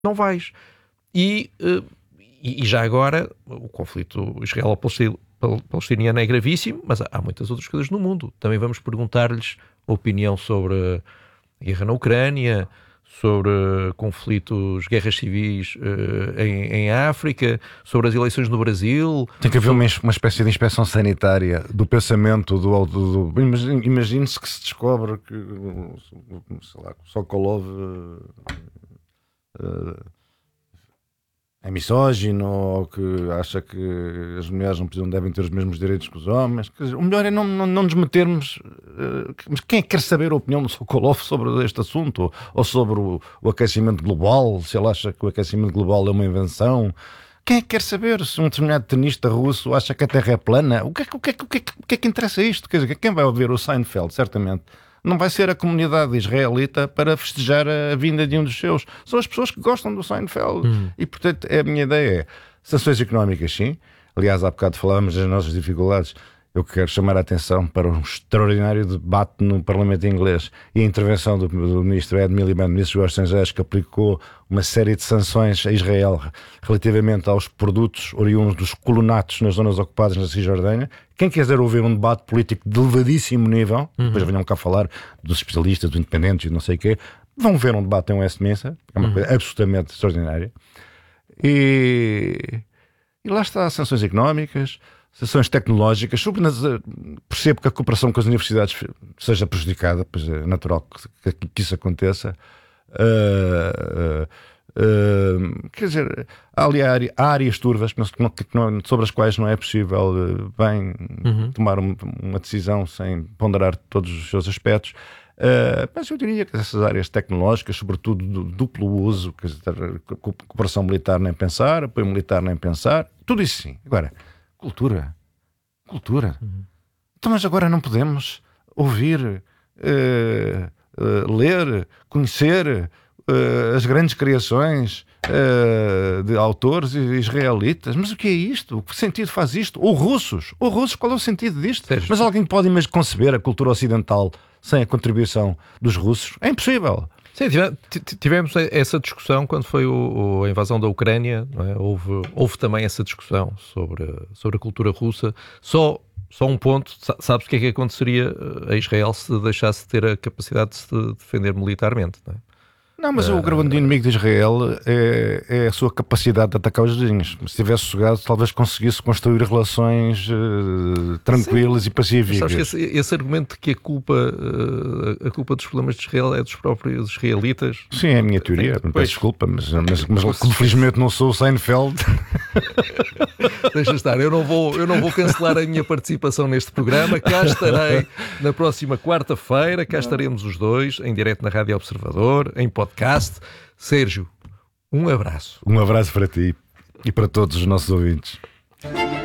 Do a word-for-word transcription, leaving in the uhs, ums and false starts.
não vais. E, uh, e, e já agora, o conflito israelo-palestiniano é gravíssimo, mas há, há muitas outras coisas no mundo. Também vamos perguntar-lhes a opinião sobre a guerra na Ucrânia, sobre conflitos, guerras civis uh, em, em África, sobre as eleições no Brasil. Tem que haver uma, uma espécie de inspeção sanitária do pensamento do... do, do imagine-se que se descobre que, sei lá, Sokolov uh, uh, é misógino, ou que acha que as mulheres não, precisam, devem ter os mesmos direitos que os homens. Quer dizer, o melhor é não, não, não nos metermos... Uh, mas quem é que quer saber a opinião do Sokolov sobre este assunto? Ou, ou sobre o, o aquecimento global? Se ele acha que o aquecimento global é uma invenção? Quem é que quer saber se um determinado tenista russo acha que a Terra é plana? O que é, o que, é, o que, é, o que, é que interessa isto? Quer dizer, quem vai ouvir o Seinfeld, certamente, não vai ser a comunidade israelita para festejar a vinda de um dos seus. São as pessoas que gostam do Seinfeld. Hum. E, portanto, a minha ideia é sanções económicas, sim. Aliás, há bocado falávamos das nossas dificuldades. Eu quero chamar a atenção para um extraordinário debate no Parlamento inglês e a intervenção do, do ministro Ed Miliband, ministro dos Estrangeiros, que aplicou uma série de sanções a Israel relativamente aos produtos oriundos dos colonatos nas zonas ocupadas na Cisjordânia. Quem quiser ouvir um debate político de elevadíssimo nível, uhum. depois venham cá falar dos especialistas, dos independentes e não sei o quê, vão ver um debate em Westminster, que é uma uhum. coisa absolutamente extraordinária. E, e lá está, sanções económicas, sanções tecnológicas. Percebo que a cooperação com as universidades seja prejudicada, pois é natural que, que, que isso aconteça. Uh, uh, uh, quer dizer, há ali área, há áreas turvas que não, que não, sobre as quais não é possível uh, bem uhum. tomar um, uma decisão sem ponderar todos os seus aspectos. Uh, mas eu diria que essas áreas tecnológicas, sobretudo do duplo uso, quer dizer, cooperação militar nem pensar, apoio militar nem pensar, tudo isso sim. Agora, cultura, cultura. Uhum. Então, mas agora não podemos ouvir, uh, uh, ler, conhecer uh, as grandes criações uh, de autores israelitas. Mas o que é isto? Que sentido faz isto? Ou russos? Ou russos, qual é o sentido disto? Sérgio. Mas alguém pode mesmo conceber a cultura ocidental sem a contribuição dos russos? É impossível. Sim, tivemos essa discussão quando foi o, a invasão da Ucrânia, não é? houve, houve também essa discussão sobre, sobre a cultura russa. Só, só um ponto, sabes o que é que aconteceria a Israel se deixasse de ter a capacidade de se defender militarmente, não é? Não, mas uh, o grande inimigo de Israel é, é a sua capacidade de atacar os vizinhos. Se tivesse sossegado, talvez conseguisse construir relações uh, tranquilas sim. e pacíficas. Sabes que esse, esse argumento de que a culpa, uh, a culpa dos problemas de Israel é dos próprios israelitas... Sim, é a minha teoria, me peço desculpa, mas, mas, mas, mas como felizmente não sou o Seinfeld... Deixa estar, eu não, vou, eu não vou cancelar a minha participação neste programa. Cá estarei na próxima quarta-feira, cá estaremos os dois, em direto na Rádio Observador, em podcast. Sérgio, um abraço. Um abraço para ti e para todos os nossos ouvintes.